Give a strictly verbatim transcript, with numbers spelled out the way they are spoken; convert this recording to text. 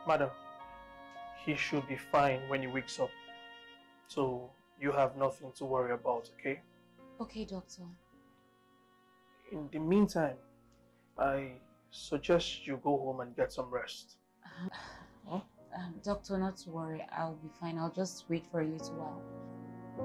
Madam, he should be fine when he wakes up. So you have nothing to worry about, okay? Okay, doctor. In the meantime, I suggest you go home and get some rest. Uh, huh? um, doctor, not to worry. I'll be fine. I'll just wait for a little while.